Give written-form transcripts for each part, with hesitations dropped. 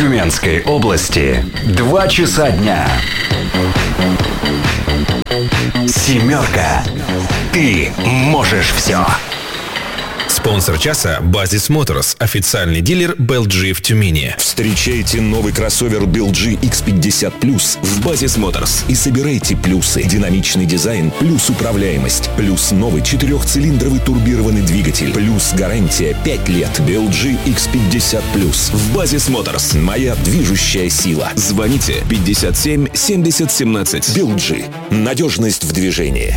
Тюменской области 2 часа дня. Семерка. Ты можешь все. Спонсор часа «Базис Моторс», официальный дилер BLG в Тюмени. Встречайте новый кроссовер BLG X50 Plus в «Базис Моторс» и собирайте плюсы. Динамичный дизайн плюс управляемость, плюс новый 4-цилиндровый турбированный двигатель, плюс гарантия 5 лет. BLG X50 Plus в «Базис Моторс». Моя движущая сила. Звоните 57 70 17. BLG. Надежность в движении.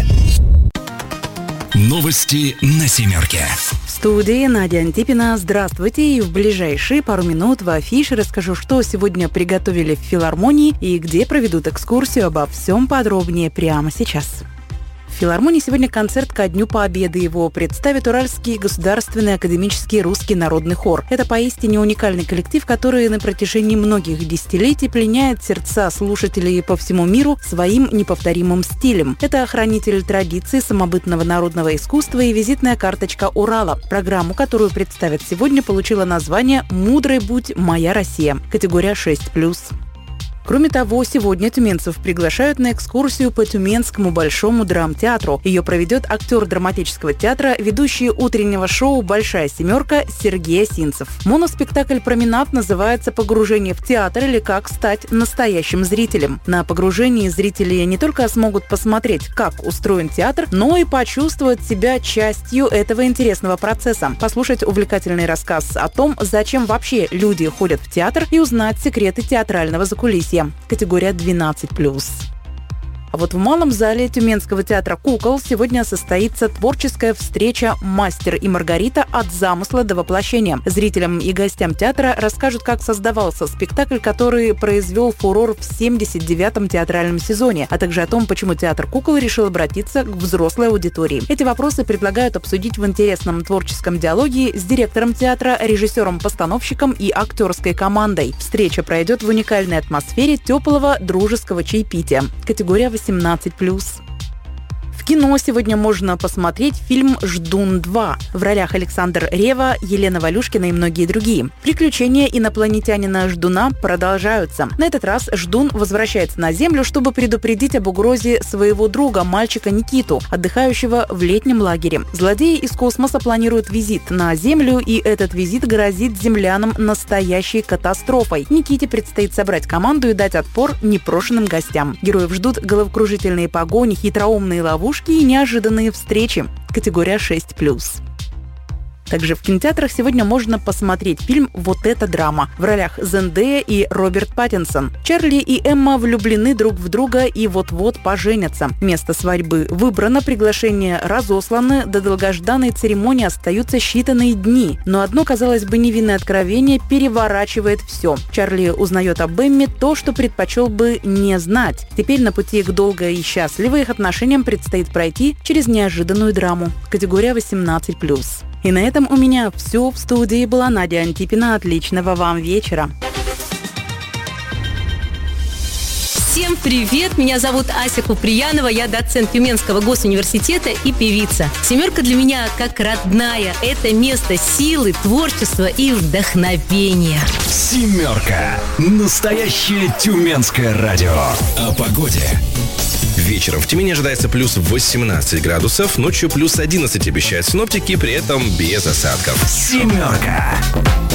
Новости на семерке. В студии Надя Антипина. Здравствуйте. И в ближайшие пару минут в афише расскажу, что сегодня приготовили в филармонии и где проведут экскурсию. Обо всем подробнее прямо сейчас. В филармонии сегодня концерт ко Дню Победы. Его представит Уральский государственный академический русский народный хор. Это поистине уникальный коллектив, который на протяжении многих десятилетий пленяет сердца слушателей по всему миру своим неповторимым стилем. Это хранитель традиций самобытного народного искусства и визитная карточка Урала. Программу, которую представят сегодня, получила название «Мудрой будь моя Россия», категория 6+. Кроме того, сегодня тюменцев приглашают на экскурсию по Тюменскому Большому драмтеатру. Ее проведет актер драматического театра, ведущий утреннего шоу «Большая семерка» Сергей Осинцев. Моноспектакль «Променад» называется «Погружение в театр» или «Как стать настоящим зрителем». На погружении зрители не только смогут посмотреть, как устроен театр, но и почувствовать себя частью этого интересного процесса, послушать увлекательный рассказ о том, зачем вообще люди ходят в театр, и узнать секреты театрального закулисья. Категория 12+. А вот в малом зале Тюменского театра кукол сегодня состоится творческая встреча «Мастер и Маргарита. От замысла до воплощения». Зрителям и гостям театра расскажут, как создавался спектакль, который произвел фурор в 79-м театральном сезоне, а также о том, почему театр кукол решил обратиться к взрослой аудитории. Эти вопросы предлагают обсудить в интересном творческом диалоге с директором театра, режиссером-постановщиком и актерской командой. Встреча пройдет в уникальной атмосфере теплого дружеского чаепития. Категория 18+. В кино сегодня можно посмотреть фильм «Ждун 2». В ролях Александр Ревва, Елена Валюшкина и многие другие. Приключения инопланетянина Ждуна продолжаются. На этот раз Ждун возвращается на Землю, чтобы предупредить об угрозе своего друга, мальчика Никиту, отдыхающего в летнем лагере. Злодеи из космоса планируют визит на Землю, и этот визит грозит землянам настоящей катастрофой. Никите предстоит собрать команду и дать отпор непрошенным гостям. Героев ждут головокружительные погони, хитроумные ловушки и неожиданные встречи. Категория 6+. Также в кинотеатрах сегодня можно посмотреть фильм «Вот эта драма». В ролях Зендея и Роберт Паттинсон. Чарли и Эмма влюблены друг в друга и вот-вот поженятся. Место свадьбы выбрано, приглашения разосланы, до долгожданной церемонии остаются считанные дни. Но одно, казалось бы, невинное откровение переворачивает все. Чарли узнает об Эмме то, что предпочел бы не знать. Теперь на пути к долгой и счастливой их отношениям предстоит пройти через неожиданную драму. Категория 18+. И на этом у меня все. В студии была Надя Антипина. Отличного вам вечера. Всем привет! Меня зовут Ася Куприянова, я доцент Тюменского госуниверситета и певица. Семерка для меня как родная. Это место силы, творчества и вдохновения. Семерка. Настоящее тюменское радио. О погоде. Вечером в Тюмени ожидается плюс 18 градусов, ночью плюс 11 обещают синоптики, при этом без осадков. Семерка.